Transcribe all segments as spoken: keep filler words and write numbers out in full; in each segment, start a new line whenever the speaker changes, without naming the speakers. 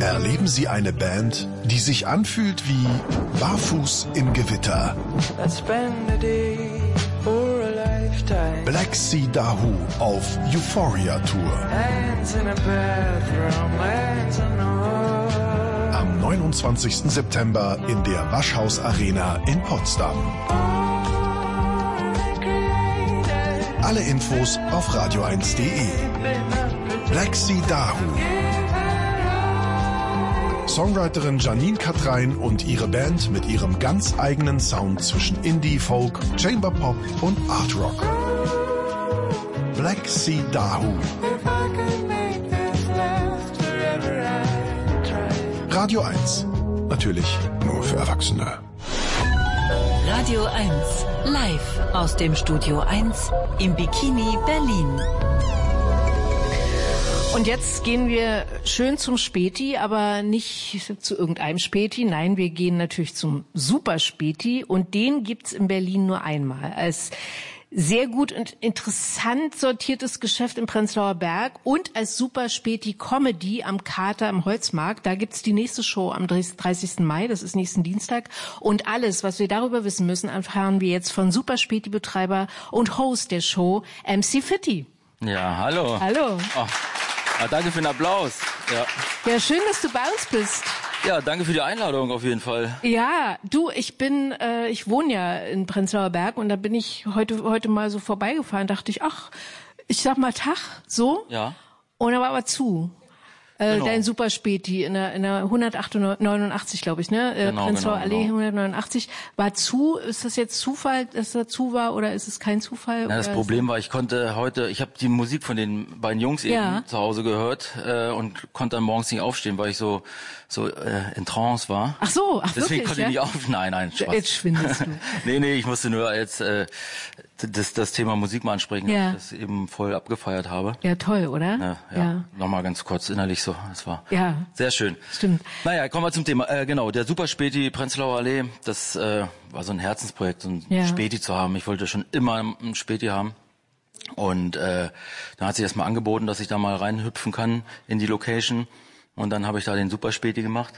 Erleben Sie eine Band, die sich anfühlt wie Barfuß im Gewitter. Black Sea Dahoo auf Euphoria Tour. Am neunundzwanzigsten September in der Waschhaus Arena in Potsdam. Alle Infos auf radio eins punkt de. Black Sea Dahoo. Songwriterin Janine Katrein und ihre Band mit ihrem ganz eigenen Sound zwischen Indie, Folk, Chamber Pop und Art Rock. Black Sea Dahoo. Radio eins. Natürlich nur für Erwachsene.
Radio eins. Live aus dem Studio eins im Bikini Berlin.
Und jetzt gehen wir schön zum Späti, aber nicht zu irgendeinem Späti. Nein, wir gehen natürlich zum Super Späti und den gibt's in Berlin nur einmal. Als sehr gut und interessant sortiertes Geschäft im Prenzlauer Berg und als Super Späti Comedy am Kater im Holzmarkt. Da gibt's die nächste Show am dreißigsten Mai, das ist nächsten Dienstag. Und alles, was wir darüber wissen müssen, erfahren wir jetzt von Super Späti Betreiber und Host der Show, M C Fitti.
Ja, hallo.
Hallo.
Oh. Ah, danke für den Applaus. Ja.
Ja, schön, dass du bei uns bist.
Ja, danke für die Einladung auf jeden Fall.
Ja, du, ich bin, äh, ich wohne ja in Prenzlauer Berg und da bin ich heute heute mal so vorbeigefahren, dachte ich, ach, ich sag mal Tag, so.
Ja.
Und da war aber zu. Äh,
Genau.
Dein Super Späti in der, in der hundertneunundachtzig, glaube ich, ne? Äh,
Genau,
Prenzlauer
genau,
Allee
genau.
hundertneunundachtzig war zu. Ist das jetzt Zufall, dass da zu war oder ist es kein Zufall?
Na, das
oder
Problem war, ich konnte heute, ich habe die Musik von den beiden Jungs eben
Ja.
zu Hause gehört äh, und konnte dann morgens nicht aufstehen, weil ich so so äh, in Trance war.
Ach so, ach
Deswegen
wirklich,
konnte
ja?
ich nicht auf. Nein, nein, Spaß.
Jetzt schwindelst du.
nee, nee, ich musste nur jetzt äh, das, das Thema Musik mal ansprechen,
Ja.
weil ich das eben voll abgefeiert habe.
Ja, toll, oder?
Ja, ja.
Ja.
Nochmal ganz kurz innerlich so. Das war
Ja.
sehr schön.
Stimmt.
Naja, kommen wir zum Thema. Äh, genau, der Super Späti Prenzlauer Allee, das äh, war so ein Herzensprojekt, so ein
Ja.
Späti zu haben. Ich wollte schon immer einen Späti haben. Und äh, dann hat sich erst mal angeboten, dass ich da mal reinhüpfen kann in die Location. Und dann habe ich da den Super Späti gemacht.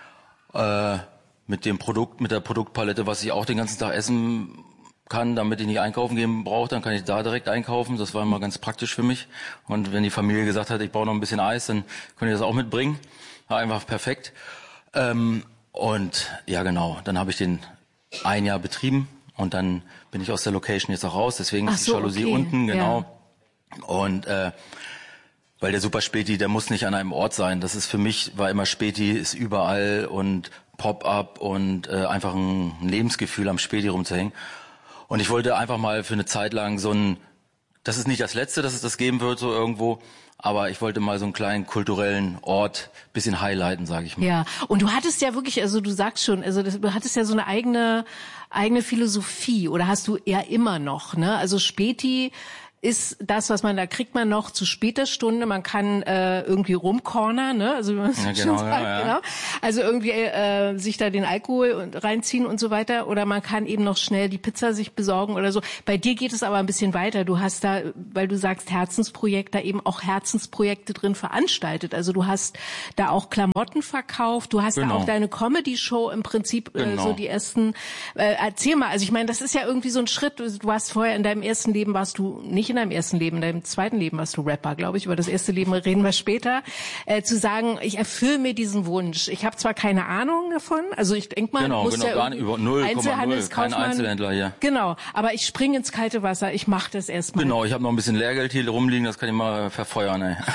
Äh, mit dem Produkt, mit der Produktpalette, was ich auch den ganzen Tag essen kann, damit ich nicht einkaufen gehen brauche, dann kann ich da direkt einkaufen. Das war immer ganz praktisch für mich. Und wenn die Familie gesagt hat, ich brauche noch ein bisschen Eis, dann könnt ihr das auch mitbringen. War einfach perfekt. Ähm, und ja, genau, dann habe ich den ein Jahr betrieben und dann bin ich aus der Location jetzt auch raus. Deswegen
Ach
ist die
so,
Jalousie
okay.
unten, genau.
Ja.
Und äh, weil der Super Späti, der muss nicht an einem Ort sein. Das ist für mich, war immer Späti, ist überall und Pop-up und äh, einfach ein, ein Lebensgefühl am Späti rumzuhängen. Und ich wollte einfach mal für eine Zeit lang so ein, das ist nicht das Letzte, dass es das geben wird, so irgendwo, aber ich wollte mal so einen kleinen kulturellen Ort bisschen highlighten, sage ich mal.
Ja, und du hattest ja wirklich, also du sagst schon, also das, du hattest ja so eine eigene eigene Philosophie oder hast du eher immer noch, ne? Also Späti ist das, was man da kriegt, man noch zu später Stunde. Man kann äh, irgendwie rumcornern, ne? Also wie man es
Ja,
schon
genau,
sagt,
ja, ja.
genau. Also irgendwie äh, sich da den Alkohol und- reinziehen und so weiter. Oder man kann eben noch schnell die Pizza sich besorgen oder so. Bei dir geht es aber ein bisschen weiter. Du hast da, weil du sagst Herzensprojekt, da eben auch Herzensprojekte drin veranstaltet. Also du hast da auch Klamotten verkauft. Du hast
Genau.
da auch deine Comedy-Show im Prinzip äh,
Genau.
so die ersten. Äh, erzähl mal. Also ich meine, das ist ja irgendwie so ein Schritt. Du, du warst vorher in deinem ersten Leben warst du nicht in deinem ersten Leben, in deinem zweiten Leben warst du Rapper, glaube ich. Über das erste Leben reden wir später. Äh, zu sagen, ich erfülle mir diesen Wunsch. Ich habe zwar keine Ahnung davon, also ich denke mal,
Genau,
du musst
genau,
ja
gar nicht, über null Komma null,
Einzelhandelskaufmann,
kein Einzelhändler hier.
Genau, aber ich springe ins kalte Wasser, ich mache das erstmal.
Genau, ich habe noch ein bisschen Lehrgeld hier rumliegen, das kann ich mal verfeuern, ey.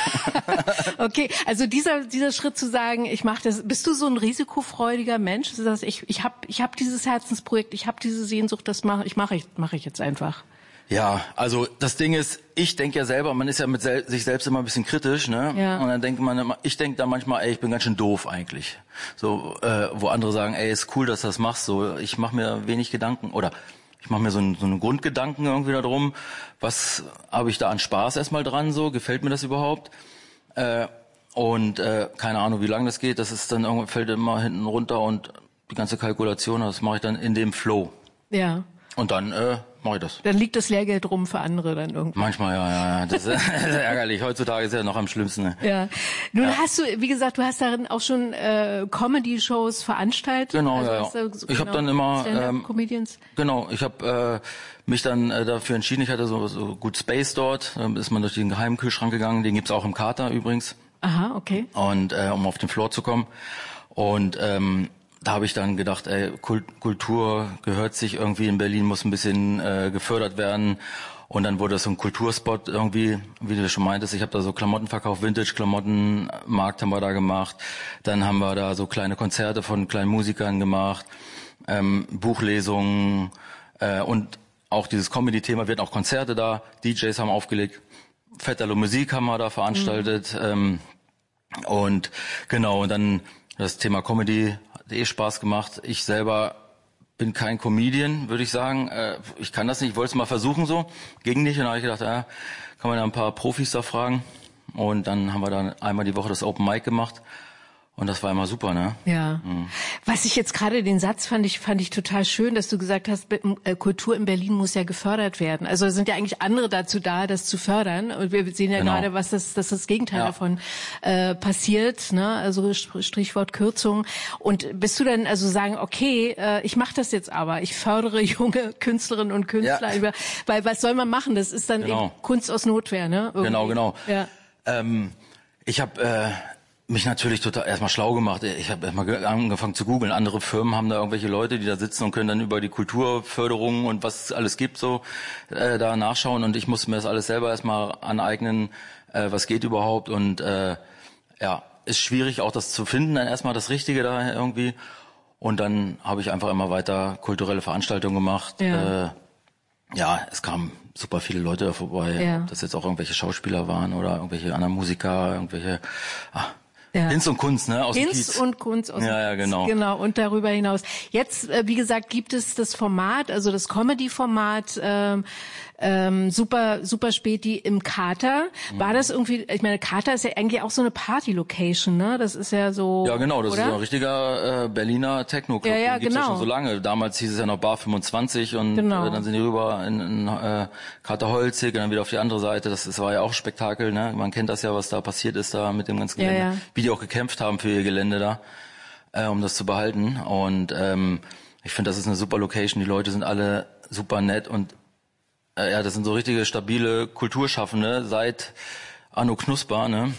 Okay, also dieser dieser Schritt zu sagen, ich mache das, bist du so ein risikofreudiger Mensch? Du sagst, ich ich habe ich hab dieses Herzensprojekt, ich habe diese Sehnsucht, das mache ich mache ich mache ich jetzt einfach.
Ja, also das Ding ist, ich denke ja selber, man ist ja mit sel sich selbst immer ein bisschen kritisch, ne?
Ja.
Und dann denkt man, immer, ich denke da manchmal, ey, ich bin ganz schön doof eigentlich. So, äh, wo andere sagen, ey, ist cool, dass du das machst. So, ich mache mir wenig Gedanken oder ich mache mir so einen, so einen Grundgedanken irgendwie darum, was habe ich da an Spaß erstmal dran, so, gefällt mir das überhaupt? Äh, und äh, keine Ahnung, wie lange das geht, das ist dann irgendwann fällt immer hinten runter und die ganze Kalkulation, das mache ich dann in dem Flow.
Ja.
Und dann äh, mache ich das.
Dann liegt das Lehrgeld rum für andere dann irgendwann.
Manchmal, ja, ja. Das ist, das ist ärgerlich. Heutzutage ist ja noch am schlimmsten. Ne?
Ja. Nun
ja.
hast du, wie gesagt, du hast darin auch schon äh, Comedy-Shows veranstaltet.
Genau,
also
ja.
hast du, so,
ich habe
genau,
dann immer ähm,
Comedians.
Genau, ich habe äh, mich dann äh, dafür entschieden. Ich hatte so, so gut Space dort. Da ist man durch den geheimen Kühlschrank gegangen. Den gibt's auch im Kater übrigens.
Aha, okay.
Und äh, um auf den Floor zu kommen. Und ähm, da habe ich dann gedacht, ey, Kultur gehört sich irgendwie in Berlin, muss ein bisschen äh, gefördert werden. Und dann wurde das so ein Kulturspot irgendwie, wie du schon meintest. Ich habe da so Klamotten verkauft, Vintage-Klamottenmarkt haben wir da gemacht. Dann haben wir da so kleine Konzerte von kleinen Musikern gemacht, ähm, Buchlesungen äh, und auch dieses Comedy-Thema. Wir hatten auch Konzerte da, D Js haben aufgelegt, Vetterlo Musik haben wir da veranstaltet. Mhm. Ähm, und genau, und dann das Thema Comedy hat eh Spaß gemacht. Ich selber bin kein Comedian, würde ich sagen. Ich kann das nicht, ich wollte es mal versuchen so. Ging nicht und dann habe ich gedacht, ja, kann man ja ein paar Profis da fragen. Und dann haben wir dann einmal die Woche das Open Mic gemacht. Und das war immer super, ne?
Ja. Mhm. Was ich jetzt gerade, den Satz fand ich, fand ich total schön, dass du gesagt hast, Kultur in Berlin muss ja gefördert werden. Also sind ja eigentlich andere dazu da, das zu fördern. Und wir sehen ja genau. gerade, was das, dass das Gegenteil ja. davon äh, passiert, ne? Also Strichwort Kürzung. Und bist du dann also sagen, okay, äh, ich mache das jetzt aber, ich fördere junge Künstlerinnen und Künstler, ja. weil was soll man machen? Das ist dann genau. eben Kunst aus Notwehr, ne? Irgendwie.
Genau, genau.
Ja.
Ähm, ich habe äh, mich natürlich total erstmal schlau gemacht. Ich habe erstmal angefangen zu googeln. Andere Firmen haben da irgendwelche Leute, die da sitzen und können dann über die Kulturförderung und was es alles gibt so äh, da nachschauen. Und ich musste mir das alles selber erstmal aneignen, äh, was geht überhaupt. Und äh, ja, ist schwierig auch das zu finden, dann erstmal das Richtige da irgendwie. Und dann habe ich einfach immer weiter kulturelle Veranstaltungen gemacht.
Ja,
äh, ja es kamen super viele Leute da vorbei. Ja. Ob das jetzt auch irgendwelche Schauspieler waren oder irgendwelche anderen Musiker, irgendwelche... Ah, ja. Hinz und Kunst, ne? Aus
Hinz
dem Kiez.
und Kunst aus
ja,
dem Kiez.
Ja, genau.
Genau, und darüber hinaus. Jetzt, äh, wie gesagt, gibt es das Format, also das Comedy-Format, ähm, ähm, super, super Späti im Kater. War das irgendwie, ich meine, Kater ist ja eigentlich auch so eine Party-Location, ne? Das ist ja so.
Ja, genau, das
oder?
ist ein richtiger äh, Berliner Techno-Club.
Ja, ja,
Den gibt's
genau.
ja schon so lange. Damals hieß es ja noch Bar fünfundzwanzig und
genau.
äh, dann sind die rüber in, in äh, Kater Holzig und dann wieder auf die andere Seite. Das, das war ja auch Spektakel, ne? Man kennt das ja, was da passiert ist da mit dem ganzen Gelände.
Ja, ja.
Wie die auch gekämpft haben für ihr Gelände da, äh, um das zu behalten. Und ähm, ich finde, das ist eine super Location. Die Leute sind alle super nett und äh, ja, das sind so richtige stabile Kulturschaffende seit Anno Knusper, ne?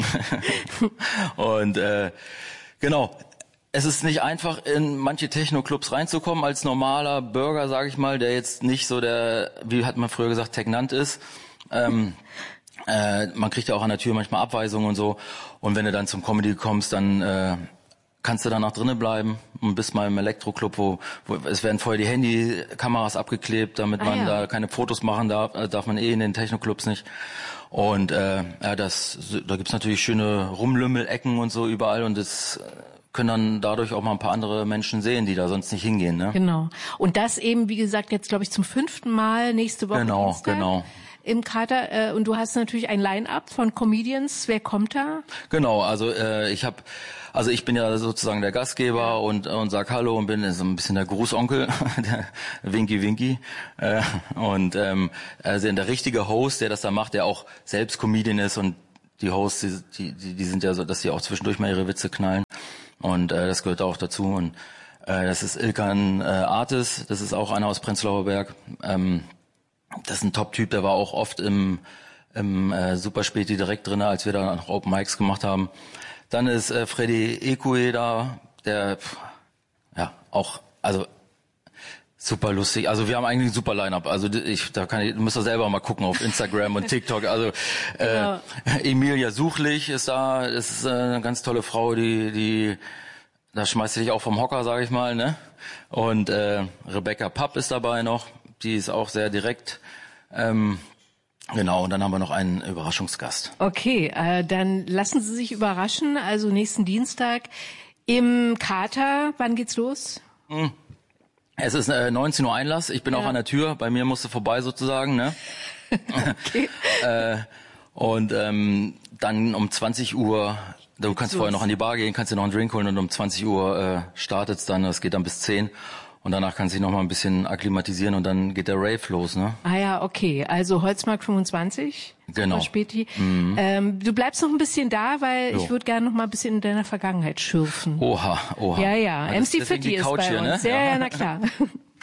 Und äh, genau, es ist nicht einfach, in manche Techno-Clubs reinzukommen als normaler Bürger, sage ich mal, der jetzt nicht so der, wie hat man früher gesagt, Tegnant ist. Ähm, äh, man kriegt ja auch an der Tür manchmal Abweisungen und so. Und wenn du dann zum Comedy kommst, dann äh, kannst du danach drinnen bleiben und bist mal im Elektroclub, wo, wo es werden vorher die Handykameras abgeklebt, damit
ah,
man
ja.
da keine Fotos machen darf, darf man eh in den Techno-Clubs nicht. Und äh, ja, das, da gibt's natürlich schöne Rumlümmel-Ecken und so überall und das können dann dadurch auch mal ein paar andere Menschen sehen, die da sonst nicht hingehen. Ne?
Genau. Und das eben, wie gesagt, jetzt glaube ich zum fünften Mal nächste Woche
Genau,
Dienstag
genau.
im Kater. Äh, und du hast natürlich ein Line-Up von Comedians. Wer kommt da?
Genau, also äh, ich habe, also ich bin ja sozusagen der Gastgeber ja. und und sag Hallo und bin so ein bisschen der Grußonkel, der Winky Winky äh, und ähm, also der richtige Host, der das da macht, der auch selbst Comedian ist und die Hosts, die die die sind ja so, dass sie auch zwischendurch mal ihre Witze knallen. Und äh, das gehört auch dazu. Und äh, das ist Ilkan äh, Artis, das ist auch einer aus Prenzlauer Berg. Ähm, das ist ein Top-Typ, der war auch oft im, im äh, Superspäti direkt drin, als wir da noch Open Mics gemacht haben. Dann ist äh, Freddy Ekue da, der pff, ja auch, also super lustig. Also wir haben eigentlich ein super Line-Up. Also ich, da kann ich, du musst da selber mal gucken auf Instagram und TikTok. Also äh, genau. Emilia Suchlich ist da. Das ist äh, eine ganz tolle Frau, die, die, da schmeißt sie dich auch vom Hocker, sage ich mal, ne? Und äh, Rebecca Papp ist dabei noch. Die ist auch sehr direkt. Ähm, Genau, und dann haben wir noch einen Überraschungsgast.
Okay, äh, dann lassen Sie sich überraschen. Also nächsten Dienstag im Kater. Wann geht's los?
Hm. Es ist äh, neunzehn Uhr Einlass. Ich bin
ja.
auch an der Tür. Bei mir musst du vorbei sozusagen, ne?
Okay.
äh, und ähm, dann um zwanzig Uhr, du kannst
so.
vorher noch an die Bar gehen, kannst dir noch einen Drink holen und um zwanzig Uhr äh, startet's dann. Das geht dann bis zehn. Und danach kannst du dich noch mal ein bisschen akklimatisieren und dann geht der Rave los, ne?
Ah ja, okay. Also Holzmarkt fünfundzwanzig.
Genau.
Späti. Mhm. Ähm, du bleibst noch ein bisschen da, weil
jo.
ich würde gerne noch mal ein bisschen in deiner Vergangenheit schürfen.
Oha, oha.
Ja, ja.
Das,
M C Fitti ist bei
hier,
uns.
Ne?
Ja, ja, na klar.